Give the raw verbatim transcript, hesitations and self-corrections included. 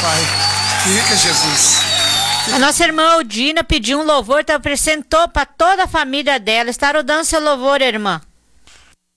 Pai. Fica, Jesus. A nossa irmã Aldina pediu um louvor, então apresentou para toda a família dela. Está rodando seu louvor, irmã.